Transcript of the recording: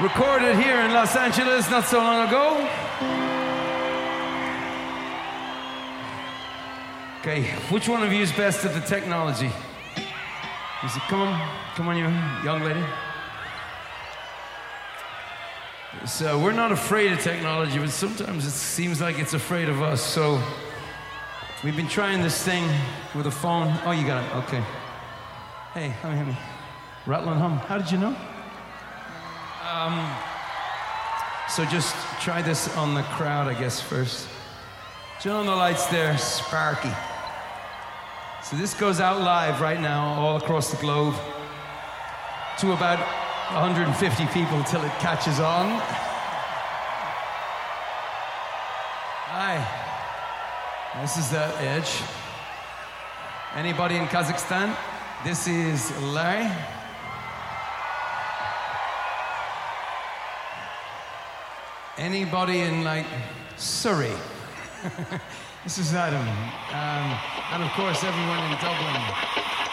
Recorded here in Los Angeles not so long ago. Okay, which one of you is best at the technology? Is it, come on, you young lady. So we're not afraid of technology, but sometimes it seems like it's afraid of us. So we've been trying this thing with a phone. Oh, you got it, okay. Hey, let me. Rattle and hum. How did you know? So just try this on the crowd, I guess, first. Turn on the lights there, Sparky. So this goes out live right now all across the globe to about 150 people till it catches on. Hi, this is the Edge. Anybody in Kazakhstan? This is Larry. Anybody in, like, Surrey? This is Adam. And of course, everyone in Dublin.